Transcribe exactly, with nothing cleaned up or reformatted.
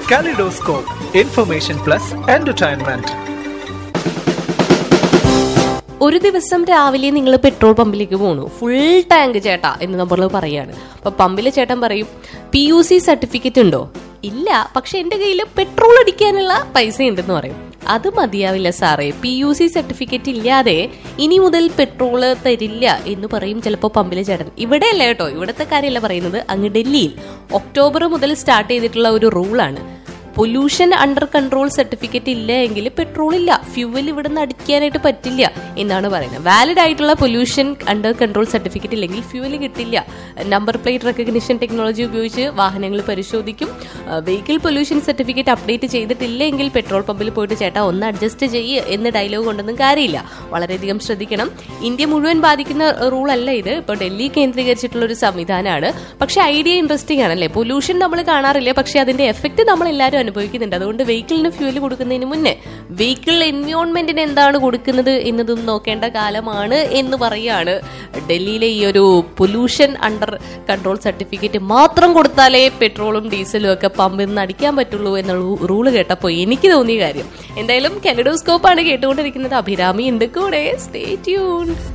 Kaleidoscope, Information Plus Entertainment. ഒരു ദിവസം രാവിലെ നിങ്ങൾ പെട്രോൾ പമ്പിലേക്ക് പോകണു, ഫുൾ ടാങ്ക് ചേട്ടാ എന്ന് നമ്മൾ പറയാണ്. അപ്പൊ പമ്പിലെ ചേട്ടൻ പറയും, പി യു സി സർട്ടിഫിക്കറ്റ് ഉണ്ടോ? ഇല്ല, പക്ഷെ എന്റെ കയ്യിൽ പെട്രോൾ അടിക്കാനുള്ള പൈസ ഉണ്ടെന്ന് പറയും. അത് മതിയാവില്ല സാറേ, പി യു സി സർട്ടിഫിക്കറ്റ് ഇല്ലാതെ ഇനി മുതൽ പെട്രോള് തരില്ല എന്ന് പറയും ചിലപ്പോൾ പമ്പിലെ ചേട്ടൻ. ഇവിടെ അല്ല കേട്ടോ, ഇവിടത്തെ കാര്യമല്ല പറയുന്നത്, അങ്ങ് ഡൽഹിയിൽ ഒക്ടോബർ മുതൽ സ്റ്റാർട്ട് ചെയ്തിട്ടുള്ള ഒരു റൂളാണ്. പൊല്യൂഷൻ അണ്ടർ കൺട്രോൾ സർട്ടിഫിക്കറ്റ് ഇല്ല എങ്കിൽ പെട്രോൾ ഇല്ല, ഫ്യൂവൽ ഇവിടെ നിന്ന് അടിക്കാനായിട്ട് പറ്റില്ല എന്നാണ് പറയുന്നത്. വാലിഡ് ആയിട്ടുള്ള പൊല്യൂഷൻ അണ്ടർ കൺട്രോൾ സർട്ടിഫിക്കറ്റ് ഇല്ലെങ്കിൽ ഫ്യൂവൽ കിട്ടില്ല. നമ്പർ പ്ലേറ്റ് റെക്കഗ്നിഷൻ ടെക്നോളജി ഉപയോഗിച്ച് വാഹനങ്ങൾ പരിശോധിക്കും. വെഹിക്കിൾ പൊല്യൂഷൻ സർട്ടിഫിക്കറ്റ് അപ്ഡേറ്റ് ചെയ്തിട്ടില്ലെങ്കിൽ പെട്രോൾ പമ്പിൽ പോയിട്ട് ചേട്ടാ ഒന്ന് അഡ്ജസ്റ്റ് ചെയ്യ് എന്ന് ഡയലോഗ് കൊണ്ടൊന്നും കാര്യമില്ല. വളരെയധികം ശ്രദ്ധിക്കണം. ഇന്ത്യ മുഴുവൻ ബാധിക്കുന്ന റൂൾ അല്ല ഇത്, ഇപ്പോൾ ഡൽഹി കേന്ദ്രീകരിച്ചിട്ടുള്ള ഒരു സംവിധാനമാണ്. പക്ഷെ ഐഡിയ ഇൻട്രസ്റ്റിംഗ് ആണല്ലേ. പൊല്യൂഷൻ നമ്മൾ കാണാറില്ല, പക്ഷെ അതിന്റെ എഫക്ട് നമ്മൾ എല്ലാവരും അനുഭവിക്കുന്നുണ്ട്. അതുകൊണ്ട് വെഹിക്കിളിന് ഫ്യൂവൽ കൊടുക്കുന്നതിന് മുന്നേ വെഹിക്കിൾ എൻവയോൺമെന്റിന് എന്താണ് കൊടുക്കുന്നത് എന്നതും നോക്കേണ്ട കാലമാണ് എന്ന് പറയാണ്. ഡൽഹിയിലെ ഈ ഒരു പൊല്യൂഷൻ അണ്ടർ കൺട്രോൾ സർട്ടിഫിക്കറ്റ് മാത്രം കൊടുത്താലേ പെട്രോളും ഡീസലും ഒക്കെ പമ്പിൽ നിന്ന് അടിക്കാൻ പറ്റുള്ളൂ എന്നുള്ള റൂള് കേട്ടപ്പോൾ എനിക്ക് തോന്നിയ കാര്യം. എന്തായാലും കെലഡോസ്കോപ്പ് ആണ് കേട്ടുകൊണ്ടിരിക്കുന്നത്. അഭിരാമി ഉണ്ട് കൂടെ. Stay tuned.